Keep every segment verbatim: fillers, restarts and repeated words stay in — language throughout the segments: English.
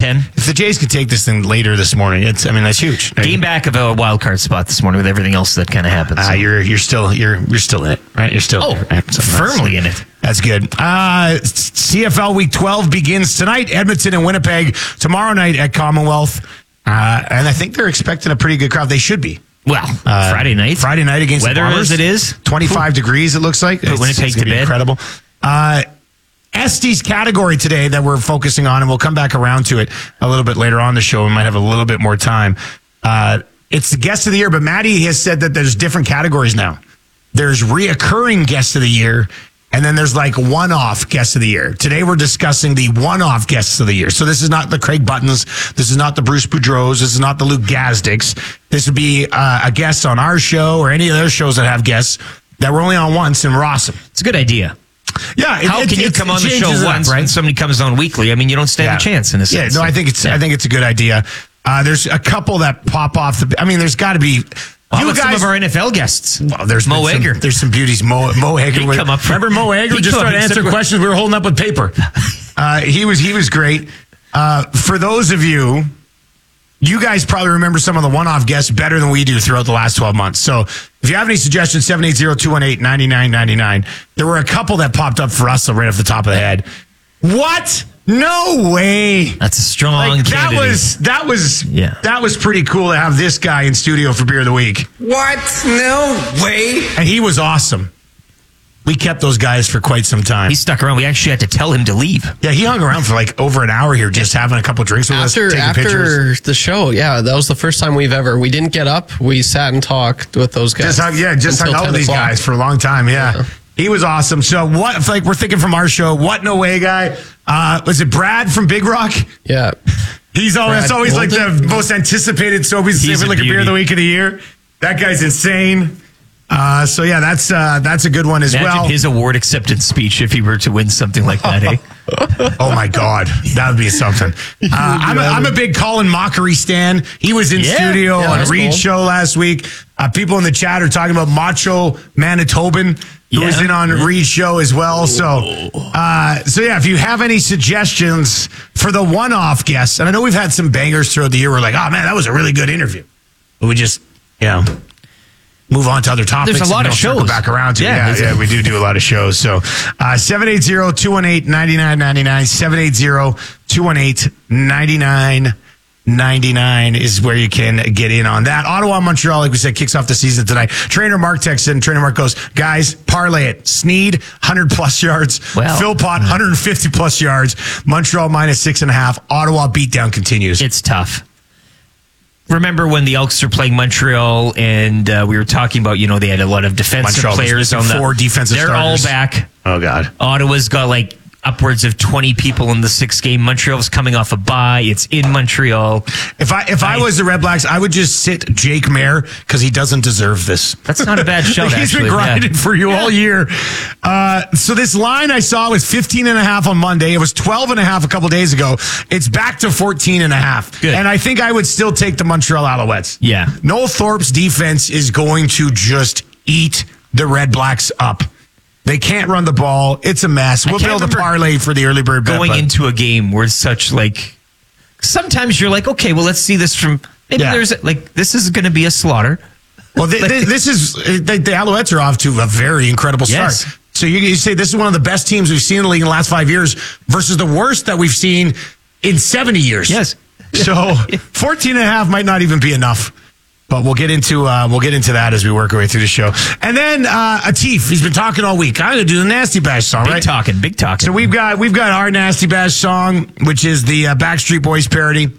ten. If the Jays could take this thing later this morning, it's I mean that's huge. Game back of a wild card spot this morning with everything else that kind of happens. Uh, so. you're you're still you're you're still in it, right? You're still Oh, there. firmly in it. That's good. Uh, C F L Week twelve begins tonight. Edmonton and Winnipeg tomorrow night at Commonwealth, uh, and I think they're expecting a pretty good crowd. They should be. Well, uh, Friday night. Friday night against Weather the Bombers. as it is. twenty-five degrees, it looks like. Put It's, Winnipeg it's to gonna be bed. Incredible. Uh, Estes category today that we're focusing on, and we'll come back around to it a little bit later on the show. We might have a little bit more time. Uh, it's the guest of the year, but Maddie has said that there's different categories now. There's reoccurring guest of the year, and then there's like one-off guest of the year. Today we're discussing the one-off guests of the year. So this is not the Craig Buttons. This is not the Bruce Boudreaux. This is not the Luke Gazdiks. This would be uh, a guest on our show or any of those shows that have guests that were only on once and were awesome. It's a good idea. Yeah. How it, can it, you it, come it on the show changes it up, once right? and somebody comes on weekly? I mean, you don't stand Yeah. a chance in a Yeah, sense. no, I think it's Yeah. I think it's a good idea. Uh, there's a couple that pop off the. I mean, there's got to be. How You about some guys, of our N F L guests? well, there's Mo been some- Egger. There's some beauties. Mo, Mo Egger. He'd was- come up for- remember Mo Egger he'd just come up started and said- answering questions we were holding up with paper. Uh, he was he was great. Uh, for those of you, you guys probably remember some of the one-off guests better than we do throughout the last twelve months. So if you have any suggestions, seven eight zero, two one eight, nine nine nine nine. There were a couple that popped up for us right off the top of the head. What? No way. That's a strong Like, that candidate. was that was Yeah. that was pretty cool to have this guy in studio for Beer of the Week. What? No way. And he was awesome. We kept those guys for quite some time. He stuck around. We actually had to tell him to leave. Yeah, he hung around for like over an hour here, just having a couple drinks with After us, taking after pictures. the show, yeah, that was the first time we've ever. We didn't get up. We sat and talked with those guys. Just hung, yeah, just hung until out with ten these o'clock. guys for a long time. Yeah. Yeah. He was awesome. So what, like we're thinking from our show, what no way guy? Uh, was it Brad from Big Rock? Yeah, He's always, Brad that's always like the Golden? most anticipated Sobeys He's a like a Beer of the beauty. Week of the year. That guy's insane. Uh, so yeah, that's uh, that's a good one as Imagine well. his award acceptance speech if he were to win something like that, eh? Oh my God, that would be something. Uh, I'm, a, I'm a big Colin Mockery stan. He was in Yeah, studio yeah, on that's Reed's cool. show last week. Uh, people in the chat are talking about Macho Manitoban, who was Yeah. in on Reed's show as well. So, uh, so yeah, if you have any suggestions for the one-off guests, and I know we've had some bangers throughout the year. We're like, oh man, that was a really good interview. But we just, you know. Move on to other topics. There's a lot and of we'll circle shows. back around to Yeah, yeah, there's yeah, a- we do do a lot of shows. So uh, seven eight zero, two one eight, nine nine nine nine, seven eight zero, two one eight, nine nine nine nine is where you can get in on that. Ottawa, Montreal, like we said, kicks off the season tonight. Trainer Mark texts in. Trainer Mark goes, guys, parlay it. Sneed, one hundred plus yards. Well, Philpott, one hundred fifty plus yards. Montreal minus six and a half. Ottawa beatdown continues. It's tough. Remember when the Elks were playing Montreal and uh, we were talking about, you know, they had a lot of defensive Montreal was players missing on the four defensive They're starters. all back. Oh, God. Ottawa's got like upwards of twenty people in the sixth game. Montreal's coming off a bye. It's in Montreal. If I if I was the Red Blacks, I would just sit Jake Mayer because he doesn't deserve this. That's not a bad shout, He's actually. been grinding Yeah. for you all year. Uh, so this line I saw was fifteen and a half on Monday. It was twelve and a half a couple days ago. It's back to fourteen and a half. Good. And I think I would still take the Montreal Alouettes. Yeah. Noel Thorpe's defense is going to just eat the Red Blacks up. They can't run the ball. It's a mess. We'll can't build a remember parlay for the early bird bet, Going but- into a game where it's such like, sometimes you're like, okay, well, let's see this from, maybe Yeah. there's like, this is going to be a slaughter. Well, th- th- this is the, the Alouettes are off to a very incredible start. Yes. So you, you say this is one of the best teams we've seen in the league in the last five years versus the worst that we've seen in seventy years. Yes. So fourteen and a half might not even be enough. But we'll get into uh, we'll get into that as we work our way through the show. And then uh, Atif, he's been talking all week. I'm going to do the Nasty Bash song, Big right? talking, big talking. So we've got we've got our Nasty Bash song, which is the uh, Backstreet Boys parody.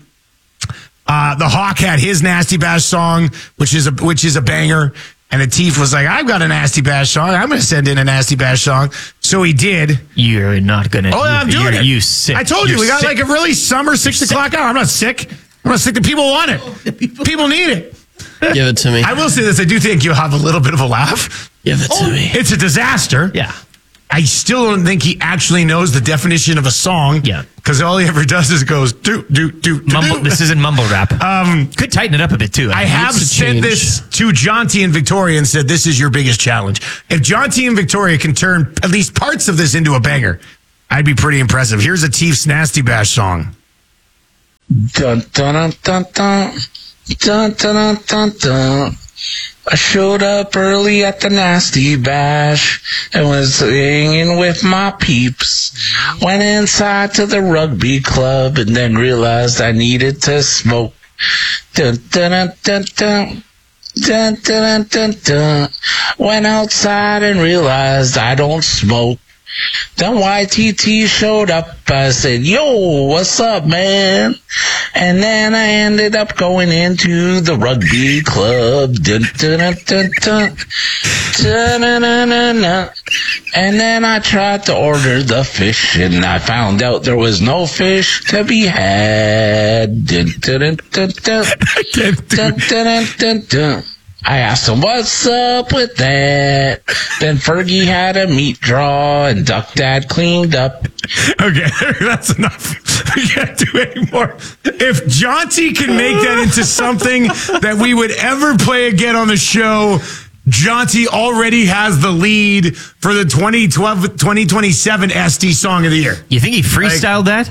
Uh, the Hawk had his Nasty Bash song, which is a which is a banger. And Atif was like, "I've got a Nasty Bash song. I'm going to send in a Nasty Bash song." So he did. You're not going to. Oh, I'm doing you're, it. You sick. I told you You're we got sick. like a really summer six o'clock hour. I'm not sick. I'm not sick. The people want it. People need it. give it to me. I will say this. I do think you'll have a little bit of a laugh. Give it to me. It's a disaster. Yeah. I still don't think he actually knows the definition of a song. Yeah. Because all he ever does is goes, do, do, do, do. Mumble, this isn't mumble rap. Um, Could tighten it up a bit too. I have needs to sent change. this to John T. and Victoria and said, this is your biggest challenge. If John T. and Victoria can turn at least parts of this into a banger, I'd be pretty impressive. Here's a Chiefs Nasty Bash song. Dun dun dun dun dun dun dun dun dun. I showed up early at the Nasty Bash and was hanging with my peeps. Went inside to the rugby club and then realized I needed to smoke. Dun dun dun dun dun. Dun dun dun dun. Went outside and realized I don't smoke. Then Y T T showed up. I said, yo, what's up, man? And then I ended up going into the rugby club. Dun, dun, dun, dun, dun. Dun, dun, dun, dun, dun. And then I tried to order the fish, and I found out there was no fish to be had. Dun, dun, dun, dun, dun. Dun, dun, dun, dun, dun. I asked him, what's up with that? Then Fergie had a meat draw and Duck Dad cleaned up. Okay, that's enough. We can't do any more. If Jaunty can make that into something that we would ever play again on the show, Jaunty already has the lead for the twenty twelve, twenty twenty-seven S D Song of the Year. You think he freestyled that?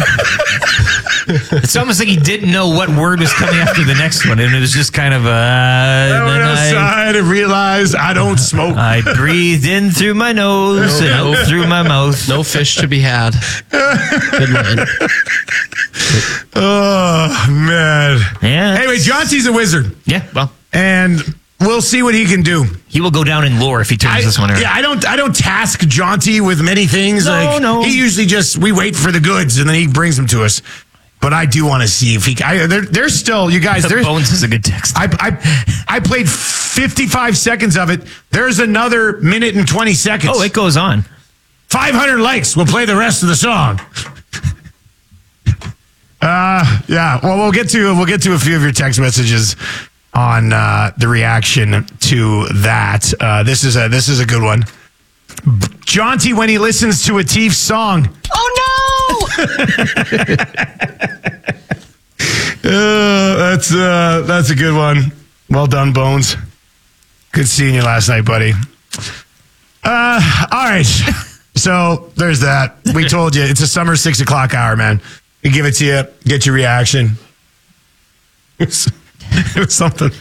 It's almost like he didn't know what word was coming after the next one, and it was just kind of a. Uh, I went then outside and realized I don't smoke. I, I breathed in through my nose and out through my mouth. No fish to be had. Good line. Oh, man. Yeah. Anyway, Jaunty's a wizard, Yeah, well, and we'll see what he can do. he will go down in lore if he turns I, this one around. yeah, I don't. I don't task Jaunty with many things. No, like, no. He usually just we wait for the goods and then he brings them to us. But I do want to see if he. I, there, there's still you guys. There's. Bones is a good text. I, I I played fifty-five seconds of it. There's another minute and twenty seconds. Oh, it goes on. five hundred likes. We'll play the rest of the song. Uh, yeah. Well, we'll get to we'll get to a few of your text messages on uh, the reaction to that. Uh, this is a this is a good one. Jaunty when he listens to a Teef song. Oh no! uh, that's uh, that's a good one. Well done, Bones. Good seeing you last night, buddy. Uh, all right. So there's that. We told you it's a summer six o'clock hour, man. We give it to you. Get your reaction. It was, it was something.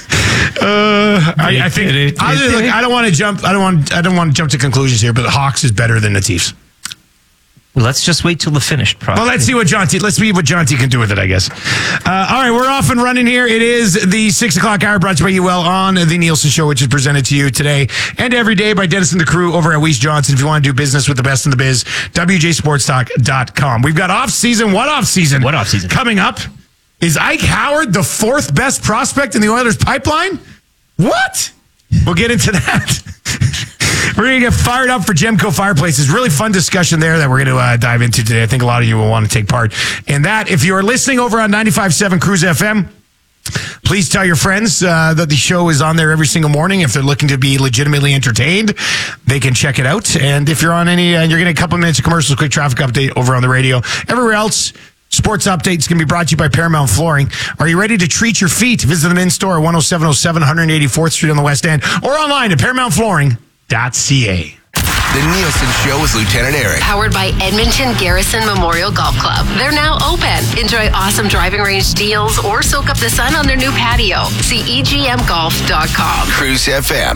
Uh, I, I think. I, look, I don't want to jump. I don't want. I don't want to jump to conclusions here. But Hawks is better than the Chiefs. Let's just wait till the finished product. Well, let's see what Jaunty. Let's see what Jaunty can do with it. I guess. Uh, all right, we're off and running here. It is the six o'clock hour brought to you by UL on the Nielsen Show, which is presented to you today and every day by Dennis and the crew over at Weiss Johnson. If you want to do business with the best in the biz, W J Sports Talk dot com. We've got off season. What off season? What off season coming up? Is Ike Howard the fourth best prospect in the Oilers pipeline? What? We'll get into that. We're going to get fired up for Gemco Fireplaces. Really fun discussion there that we're going to uh, dive into today. I think a lot of you will want to take part in that. If you are listening over on ninety-five point seven Cruise F M, please tell your friends uh, that the show is on there every single morning. If they're looking to be legitimately entertained, they can check it out. And if you're on any, uh, you're getting a couple minutes of commercials, quick traffic update over on the radio. Everywhere else, sports updates can be brought to you by Paramount Flooring. Are you ready to treat your feet? Visit them in store at one oh seven oh seven one eighty-fourth Street on the West End or online at paramount flooring dot c a. The Nielsen Show with Lieutenant Eric. Powered by Edmonton Garrison Memorial Golf Club. They're now open. Enjoy awesome driving range deals or soak up the sun on their new patio. See e g m golf dot com. Cruise F M.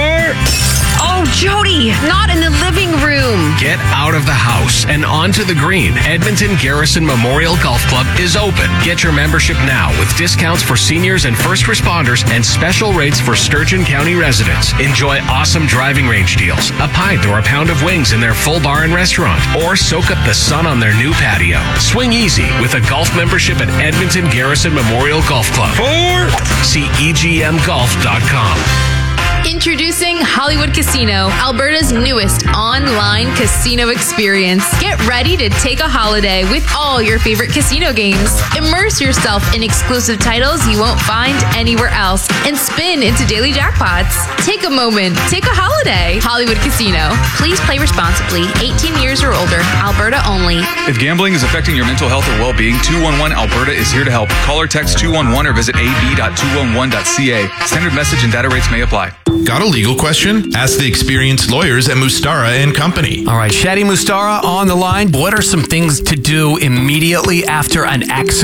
Oh, Jody, not in the living room. Get out of the house and onto the green. Edmonton Garrison Memorial Golf Club is open. Get your membership now with discounts for seniors and first responders and special rates for Sturgeon County residents. Enjoy awesome driving range deals, a pint or a pound of wings in their full bar and restaurant, or soak up the sun on their new patio. Swing easy with a golf membership at Edmonton Garrison Memorial Golf Club. Or see e g m golf dot com. Introducing Hollywood Casino, Alberta's newest online casino experience. Get ready to take a holiday with all your favorite casino games. Immerse yourself in exclusive titles you won't find anywhere else and spin into daily jackpots. Take a moment. Take a holiday. Hollywood Casino. Please play responsibly. eighteen years or older. Alberta only. If gambling is affecting your mental health or well-being, two one one Alberta is here to help. Call or text two one one or visit a b dot two one one dot c a. Standard message and data rates may apply. Got a legal question? Ask the experienced lawyers at Mustara and Company. All right, Shadi Mustara on the line. What are some things to do immediately after an accident?